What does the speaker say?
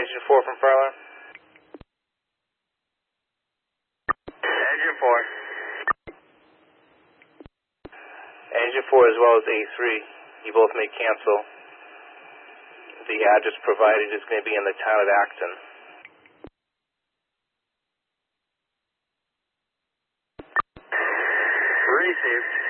Engine 4 from Farland. Engine 4. Engine 4 as well as A3, you both may cancel. The address provided is going to be in the town of Acton. Received.